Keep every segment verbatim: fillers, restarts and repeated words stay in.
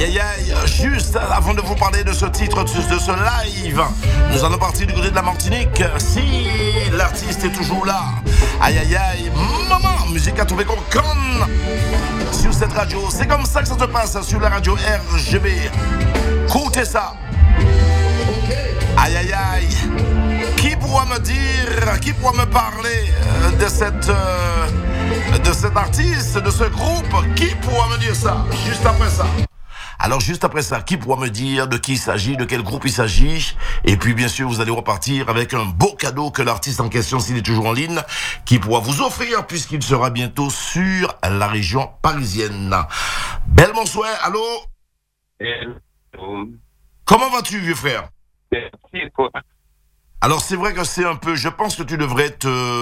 Aïe aïe aïe, juste avant de vous parler de ce titre, de ce live, nous allons partir du côté de la Martinique. Si l'artiste est toujours là, aïe aïe aïe, maman, musique à trouver comme con sur cette radio. C'est comme ça que ça se passe sur la radio R G B. Écoutez ça. Aïe aïe aïe, qui pourra me dire, qui pourra me parler de cette, euh, de cet artiste, de ce groupe? Qui pourra me dire ça juste après ça? Alors juste après ça, qui pourra me dire de qui il s'agit, de quel groupe il s'agit? Et puis bien sûr, vous allez repartir avec un beau cadeau que l'artiste en question, s'il est toujours en ligne, qui pourra vous offrir puisqu'il sera bientôt sur la région parisienne. Belle bonsoir, allô? Hello. Comment vas-tu, vieux frère? Merci, quoi. Alors c'est vrai que c'est un peu, je pense que tu devrais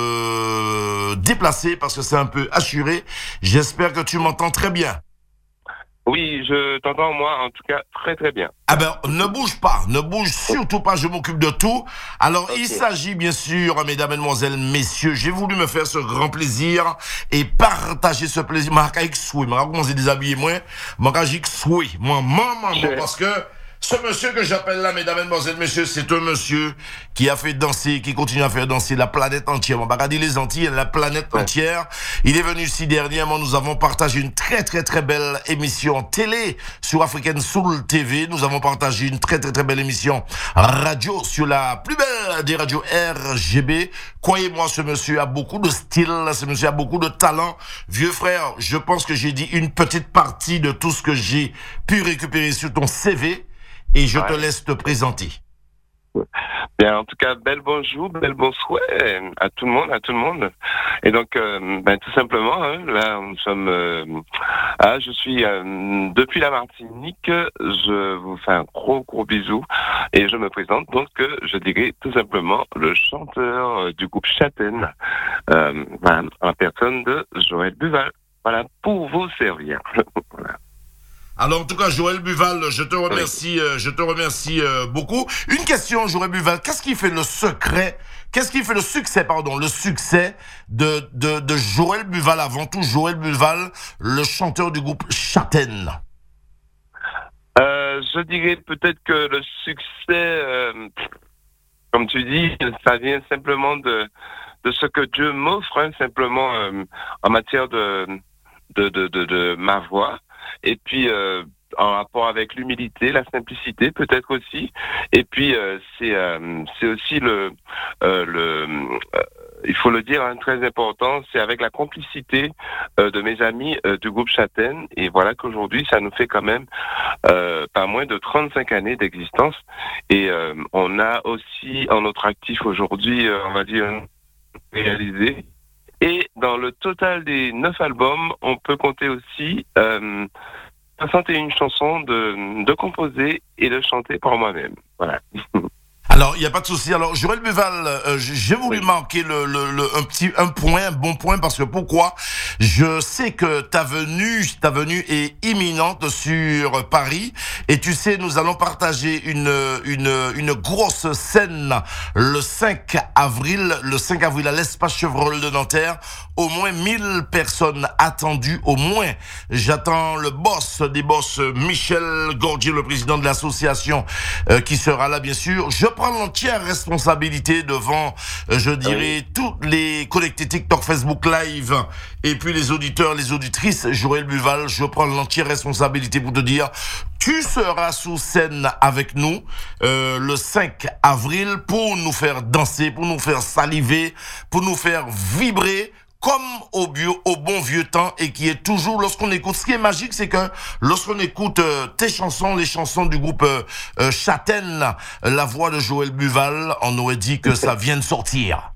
te déplacer parce que c'est un peu assuré. J'espère que tu m'entends très bien. Oui, je t'entends, moi, en tout cas, très très bien. Ah ben, ne bouge pas, ne bouge surtout pas, je m'occupe de tout. Alors, okay. Il s'agit bien sûr, mesdames, mesdemoiselles, messieurs, j'ai voulu me faire ce grand plaisir et partager ce plaisir. Moi, avec souhait, moi, comment c'est déshabillé, moi, moi, avec souhait, moi, maman, moi, parce que ce monsieur que j'appelle là, mesdames, mesdemoiselles, messieurs, c'est un monsieur qui a fait danser, qui continue à faire danser la planète entière. On va pas dire les Antilles, la planète ouais. entière. Il est venu ici dernièrement, nous avons partagé une très très très belle émission télé sur African Soul T V. Nous avons partagé une très très très belle émission radio sur la plus belle des radios R G B. Croyez-moi, ce monsieur a beaucoup de style, ce monsieur a beaucoup de talent. Vieux frère, je pense que j'ai dit une petite partie de tout ce que j'ai pu récupérer sur ton C V. Et je ouais. te laisse te présenter. Bien, en tout cas, bel bonjour, bel bonsoir à tout le monde, à tout le monde. Et donc, euh, ben, tout simplement, hein, là, nous sommes. Euh, ah, je suis euh, depuis la Martinique. Je vous fais un gros, gros bisou et je me présente. Donc, euh, je dirais tout simplement le chanteur euh, du groupe Châtaigne, euh, ben, en personne de Joël Buval. Voilà, pour vous servir. Voilà. Alors en tout cas, Joël Buval, je te remercie, oui. euh, je te remercie euh, beaucoup. Une question, Joël Buval, qu'est-ce qui fait le secret, qu'est-ce qui fait le succès, pardon, le succès de de, de Joël Buval, avant tout Joël Buval, le chanteur du groupe Châtaigne? euh, Je dirais peut-être que le succès, euh, comme tu dis, ça vient simplement de de ce que Dieu m'offre, hein, simplement euh, en matière de de de de, de ma voix. Et puis, euh, en rapport avec l'humilité, la simplicité, peut-être aussi. Et puis, euh, c'est euh, c'est aussi le euh, le euh, il faut le dire, hein, très important, c'est avec la complicité euh, de mes amis euh, du groupe Châtaigne. Et voilà qu'aujourd'hui, ça nous fait quand même euh, pas moins de trente-cinq années d'existence. Et euh, on a aussi en notre actif aujourd'hui, euh, on va dire, réalisé. Et dans le total des neuf albums, on peut compter aussi euh, soixante et une chansons de, de composer et de chanter par moi-même. Voilà. Alors, il n'y a pas de souci. Alors, Joël Buval, euh, j'ai voulu oui. marquer le, le, le, un petit un point, un bon point, parce que pourquoi? Je sais que ta venue, ta venue est imminente sur Paris, et tu sais, nous allons partager une une une grosse scène le cinq avril, le cinq avril à l'espace Chevreul de Nanterre. Au moins mille personnes attendues, au moins. J'attends le boss des boss, Michel Gordier, le président de l'association, euh, qui sera là, bien sûr. Je prends l'entière responsabilité devant, euh, je dirais, oui. toutes les connectés TikTok, Facebook Live, et puis les auditeurs, les auditrices. Joël Buval, je prends l'entière responsabilité pour te dire, tu seras sous scène avec nous euh, le cinq avril pour nous faire danser, pour nous faire saliver, pour nous faire vibrer, comme au, bio, au bon vieux temps, et qui est toujours, lorsqu'on écoute, ce qui est magique, c'est que lorsqu'on écoute euh, tes chansons, les chansons du groupe euh, euh, Châtaigne, euh, la voix de Joël Buval, on aurait dit que ça vient de sortir.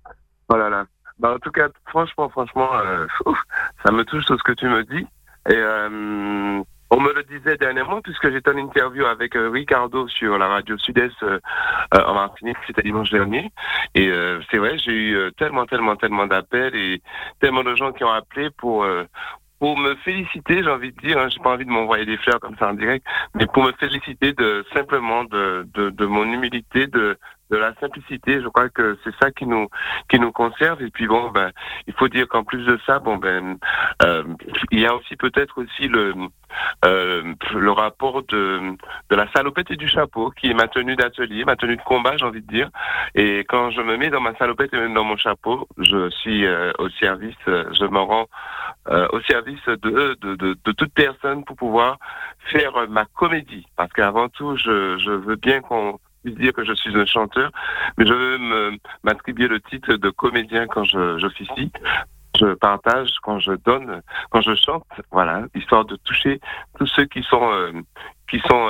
Oh là là. Bah, en tout cas, franchement, franchement, euh, ça me touche tout ce que tu me dis. Et euh, on me le disait dernièrement, puisque j'étais en interview avec euh, Ricardo sur la radio Sud-Est euh, euh, en Martinique, c'était dimanche dernier. Et euh, c'est vrai, j'ai eu euh, tellement, tellement, tellement d'appels et tellement de gens qui ont appelé pour euh, pour me féliciter, j'ai envie de dire. Hein, j'ai pas envie de m'envoyer des fleurs comme ça en direct, mais pour me féliciter de simplement de de, de mon humilité, de de la simplicité. Je crois que c'est ça qui nous qui nous conserve. Et puis bon, ben, il faut dire qu'en plus de ça, bon ben, euh, il y a aussi peut-être aussi le euh, le rapport de de la salopette et du chapeau, qui est ma tenue d'atelier, ma tenue de combat, j'ai envie de dire. Et quand je me mets dans ma salopette et même dans mon chapeau, je suis euh, au service, euh, je me rends euh, au service de, de de de toute personne pour pouvoir faire euh, ma comédie. Parce qu'avant tout, je je veux bien qu'on puisse dire que je suis un chanteur, mais je veux me, m'attribuer le titre de comédien quand je, j'officie. Je partage quand je donne, quand je chante, voilà, histoire de toucher tous ceux qui sont, euh, qui sont